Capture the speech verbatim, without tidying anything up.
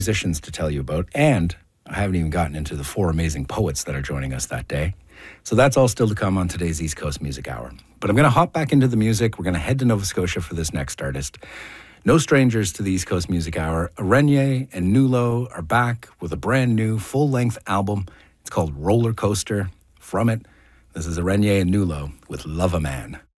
musicians to tell you about, and I haven't even gotten into the four amazing poets that are joining us that day. So that's all still to come on today's East Coast Music Hour. But I'm going to hop back into the music. We're going to head to Nova Scotia for this next artist. No strangers to the East Coast Music Hour. Arenye and Nulo are back with a brand new full-length album. It's called Roller Coaster. From it, this is Arenye and Nulo with Love a Man.